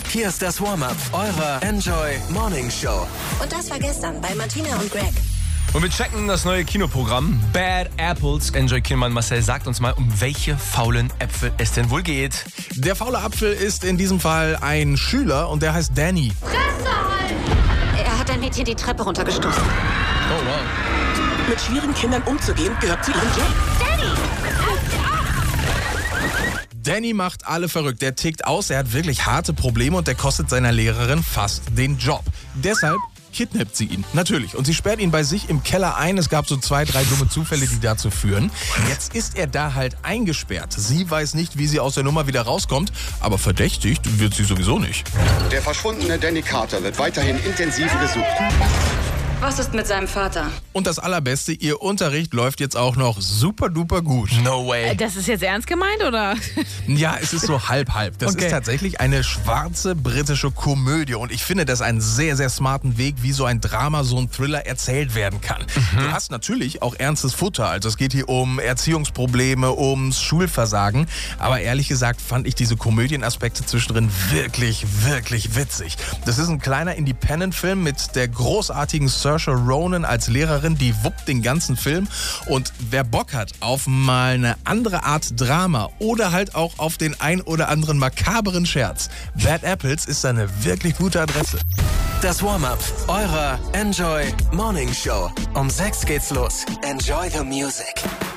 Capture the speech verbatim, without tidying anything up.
Hier ist das Warm-Up eurer Enjoy Morning Show. Und das war gestern bei Martina und Greg. Und wir checken das neue Kinoprogramm Bad Apples. Enjoy Killmann Marcel sagt uns mal, um welche faulen Äpfel es denn wohl geht. Der faule Apfel ist in diesem Fall ein Schüler und der heißt Danny. Fresse halt! Er hat ein Mädchen die Treppe runtergestoßen. Oh wow. Mit schwierigen Kindern umzugehen, gehört zu ihrem Job. Danny! Danny macht alle verrückt. Der tickt aus, er hat wirklich harte Probleme und der kostet seiner Lehrerin fast den Job. Deshalb kidnappt sie ihn, natürlich. Und sie sperrt ihn bei sich im Keller ein. Es gab so zwei, drei dumme Zufälle, die dazu führen. Jetzt ist er da halt eingesperrt. Sie weiß nicht, wie sie aus der Nummer wieder rauskommt, aber verdächtigt wird sie sowieso nicht. Der verschwundene Danny Carter wird weiterhin intensiv gesucht. Was ist mit seinem Vater? Und das Allerbeste, ihr Unterricht läuft jetzt auch noch super duper gut. No way. Das ist jetzt ernst gemeint, oder? Ja, es ist so halb halb. Das Okay. ist tatsächlich eine schwarze britische Komödie und ich finde das einen sehr, sehr smarten Weg, wie so ein Drama, so ein Thriller erzählt werden kann. Mhm. Du hast natürlich auch ernstes Futter, also es geht hier um Erziehungsprobleme, ums Schulversagen, aber ehrlich gesagt fand ich diese Komödienaspekte zwischendrin wirklich, wirklich witzig. Das ist ein kleiner Independent-Film mit der großartigen Saoirse Ronan als Lehrerin, die wuppt den ganzen Film und wer Bock hat auf mal eine andere Art Drama oder halt auch auf den ein oder anderen makaberen Scherz, Bad Apples ist eine wirklich gute Adresse. Das Warm-Up eurer Enjoy Morning Show. Um sechs geht's los. Enjoy the music.